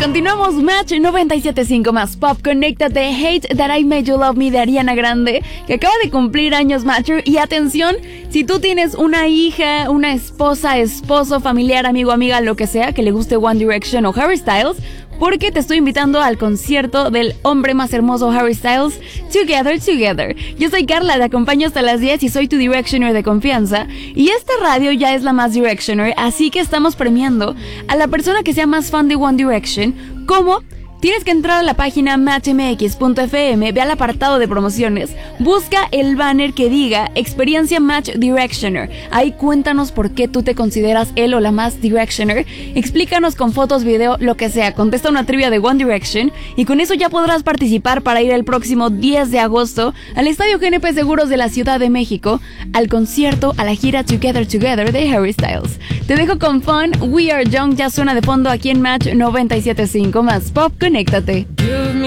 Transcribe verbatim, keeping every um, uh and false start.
Continuamos, Match noventa y siete punto cinco más Pop, conéctate. Hate That I Made You Love Me de Ariana Grande, que acaba de cumplir años, Matcher. Y atención, si tú tienes una hija, una esposa, esposo, familiar, amigo, amiga, lo que sea, que le guste One Direction o Harry Styles, porque te estoy invitando al concierto del hombre más hermoso Harry Styles, Together, Together. Yo soy Carla, te acompaño hasta las diez y soy tu Directioner de confianza. Y esta radio ya es la más Directioner, así que estamos premiando a la persona que sea más fan de One Direction. ¿Cómo? Tienes que entrar a la página match m x punto f m, ve al apartado de promociones, busca el banner que diga Experiencia Match Directioner. Ahí cuéntanos por qué tú te consideras él o la más Directioner. Explícanos con fotos, video, lo que sea. Contesta una trivia de One Direction y con eso ya podrás participar para ir el próximo diez de agosto al Estadio G N P Seguros de la Ciudad de México, al concierto, a la gira Together Together de Harry Styles. Te dejo con Fun, We Are Young, ya suena de fondo aquí en Match noventa y siete punto cinco más Pop, conéctate.